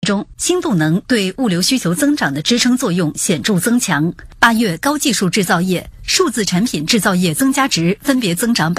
中，新动能对物流需求增长的支撑作用显著增强。8月高技术制造业、数字产品制造业增加值分别增长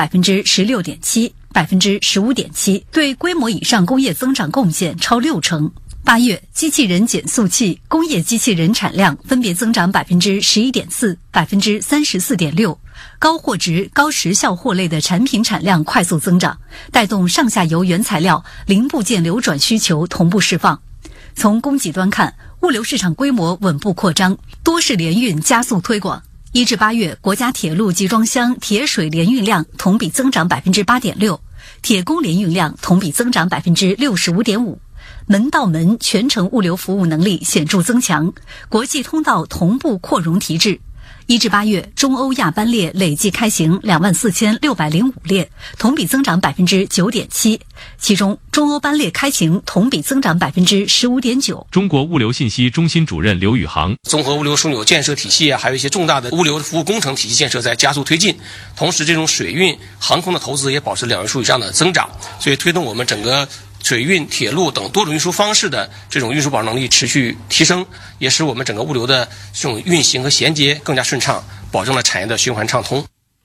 16.7%、15.7%，对规模以上工业增长贡献超60%。8月机器人减速器、工业机器人产量分别增长 11.4%、34.6%。高货值、高时效货类的产品产量快速增长，带动上下游原材料、零部件流转需求同步释放。从供给端看，物流市场规模稳步扩张，多式联运加速推广。1至8月，国家铁路集装箱铁水联运量同比增长 8.6%， 铁工联运量同比增长 65.5%。门到门全程物流服务能力显著增强，国际通道同步扩容提质。1至8月，中欧亚班列累计开行24,605列，同比增长 9.7%， 其中中欧班列开行同比增长 15.9%。 中国物流信息中心主任刘宇航： 综合物流枢纽建设体系还有一些重大的物流服务工程体系建设在加速推进，同时这种水运、航空的投资也保持2位数以上的增长，所以推动我们整个水运、铁路等多种运输方式的这种运输保障能力持续提升，也使我们整个物流的这种运行和衔接更加顺畅，保证了产业的循环畅通。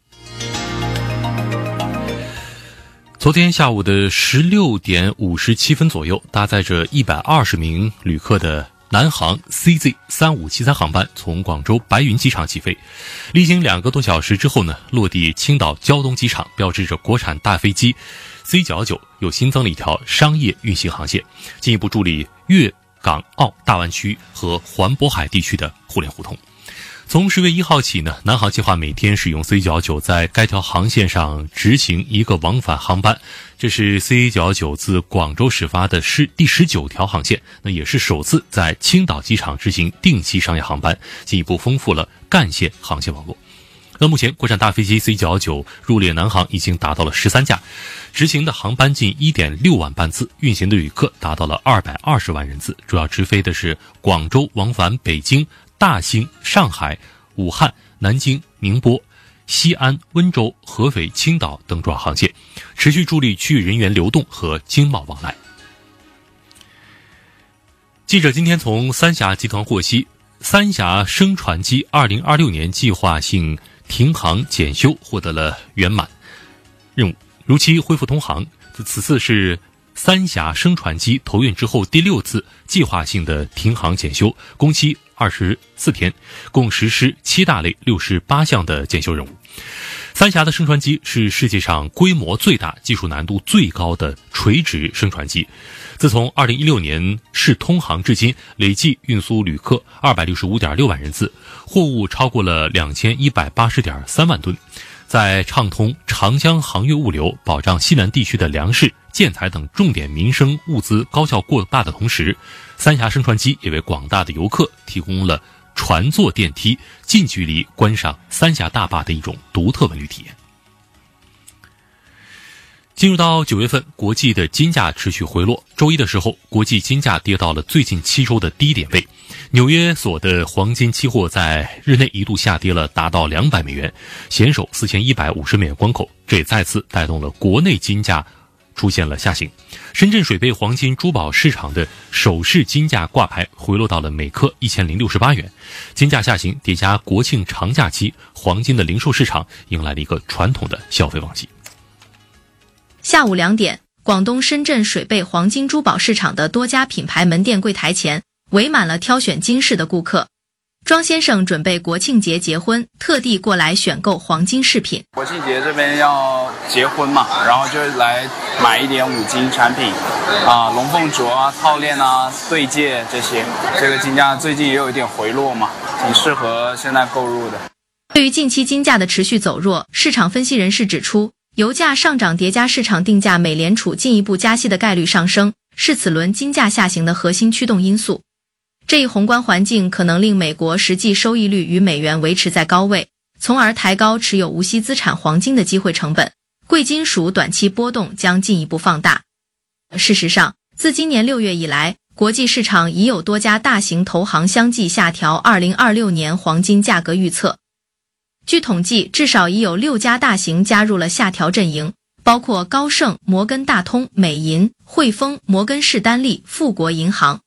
昨天下午的16点57分左右，搭载着120名旅客的南航 CZ3573 航班从广州白云机场起飞，历经2个多小时之后呢，落地青岛胶东机场，标志着国产大飞机C99又新增了一条商业运行航线，进一步助力粤港澳大湾区和环渤海地区的互联互通。从10月1号起呢，南航计划每天使用 C99在该条航线上执行一个往返航班，这是 C99自广州始发的第19条航线，那也是首次在青岛机场执行定期商业航班，进一步丰富了干线航线网络。那目前国产大飞机 C99 入列南航已经达到了13架，执行的航班近 1.6 万班次，运行的旅客达到了220万人次，主要直飞的是广州往返北京、大兴、上海、武汉、南京、宁波、西安、温州、合肥、青岛等主要航线，持续助力区域人员流动和经贸往来。记者今天从三峡集团获悉，三峡升船机2026年计划性停航检修获得了圆满任务，如期恢复通航。此次是三峡升船机投运之后第6次计划性的停航检修，工期24天，共实施7大类68项的检修任务。三峡的升船机是世界上规模最大、技术难度最高的垂直升船机。自从2016年试通航至今，累计运输旅客265.6万人次，货物超过了2180.3万吨。在畅通长江航运物流、保障西南地区的粮食、建材等重点民生物资高效过坝的同时，三峡升船机也为广大的游客提供了船坐电梯、近距离观赏三峡大坝的一种独特文旅体验。进入到9月份，国际的金价持续回落。周一的时候，国际金价跌到了最近7周的低点位。纽约所的黄金期货在日内一度下跌了达到200美元，险守4150美元关口，这也再次带动了国内金价出现了下行。深圳水贝黄金珠宝市场的首饰金价挂牌回落到了每克1068元，金价下行叠加国庆长假期，黄金的零售市场迎来了一个传统的消费旺季。 下午2点，广东深圳水贝黄金珠宝市场的多家品牌门店柜台前围满了挑选金饰的顾客。庄先生准备国庆节结婚，特地过来选购黄金饰品。 国庆节这边要结婚嘛，然后就来买一点五金产品龙凤镯啊、套链啊、对戒这些。这个金价最近也有一点回落嘛，挺适合现在购入的。 对于近期金价的持续走弱，市场分析人士指出，油价上涨叠加市场定价美联储进一步加息的概率上升，是此轮金价下行的核心驱动因素。这一宏观环境可能令美国实际收益率与美元维持在高位，从而抬高持有无息资产黄金的机会成本，贵金属短期波动将进一步放大。事实上，自今年6月以来，国际市场已有多家大型投行相继下调2026年黄金价格预测。据统计，至少已有6家大型加入了下调阵营，包括高盛、摩根大通、美银、汇丰、摩根士丹利、富国银行。